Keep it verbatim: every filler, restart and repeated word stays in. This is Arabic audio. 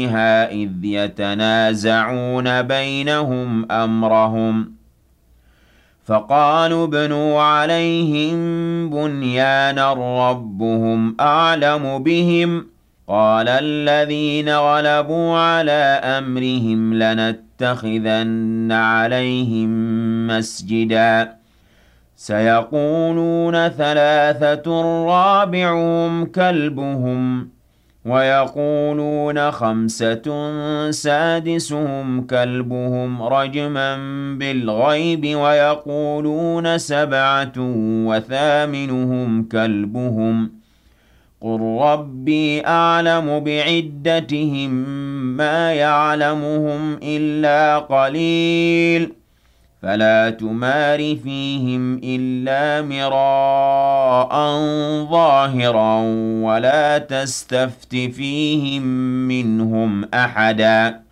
فيها إذ يتنازعون بينهم أمرهم فقالوا ابنوا عليهم بنيانا ربهم أعلم بهم قال الذين غلبوا على أمرهم لنتخذن عليهم مسجدا سيقولون ثلاثة رابعهم كلبهم ويقولون خمسة سادسهم كلبهم رجما بالغيب ويقولون سبعة وثامنهم كلبهم قل ربي أعلم بعدتهم ما يعلمهم إلا قليل فلا تمار فيهم إلا مراء ظاهرا ولا تستفت فيهم منهم أحدا